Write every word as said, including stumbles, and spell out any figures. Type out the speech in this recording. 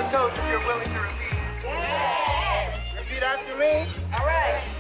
toast if you're willing to repeat. Yes. Repeat after me. All right.